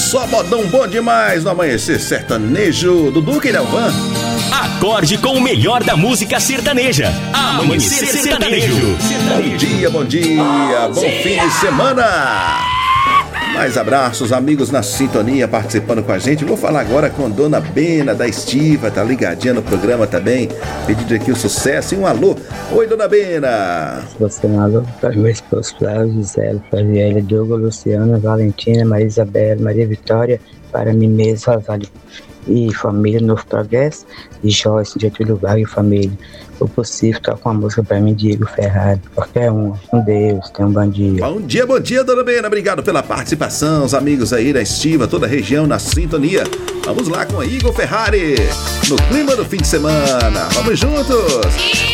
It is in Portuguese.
Só modão bom demais no Amanhecer Sertanejo. Dudu Queirelvan. Acorde com o melhor da música sertaneja. Amanhecer Sertanejo. Bom dia, bom dia. Bom fim de semana. Mais abraços, amigos na sintonia participando com a gente. Vou falar agora com Dona Bena da Estiva, tá ligadinha no programa também. Pedindo aqui o sucesso e um alô. Oi, Dona Bena. Você um alô para meu esposo Flávio, Gisele, Flaviela, Diogo, Luciana, Valentina, Maria Isabel, Maria Vitória, para mim mesmo, Rosário e família, Novo Progresso, e Joyce, Getúlio Vargas e família. Se possível, toca uma música para mim, Diego Ferrari, qualquer uma. Com Deus, tenha um bom dia. Bom dia, Dona Bena. Obrigado pela participação, os amigos aí da Estiva, toda a região na sintonia. Vamos lá com a Igor Ferrari, no clima do fim de semana. Vamos juntos!